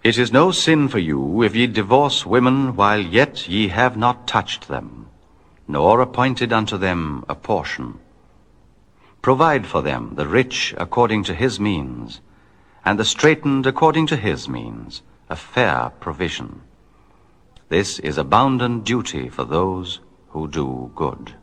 It is no sin for you if ye divorce women while yet ye have not touched them, nor appointed unto them a portion. Provide for them the rich according to his means, and the straitened according to his means, a fair provision. This is a bounden duty for those who do good.